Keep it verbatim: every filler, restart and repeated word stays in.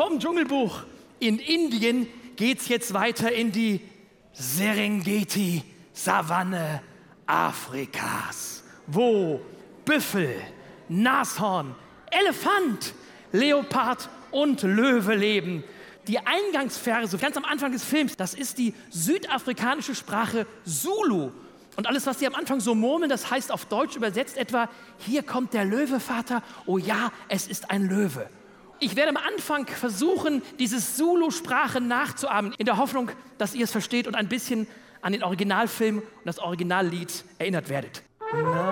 vom Dschungelbuch. In Indien geht's jetzt weiter in die Serengeti-Savanne Afrikas, wo Büffel, Nashorn, Elefant, Leopard und Löwe leben. Die Eingangsverse, ganz am Anfang des Films, das ist die südafrikanische Sprache Zulu. Und alles, was die am Anfang so murmeln, das heißt auf Deutsch übersetzt etwa, hier kommt der Löwevater, oh ja, es ist ein Löwe. Ich werde am Anfang versuchen, diese Zulu-Sprache nachzuahmen, in der Hoffnung, dass ihr es versteht und ein bisschen an den Originalfilm und das Originallied erinnert werdet.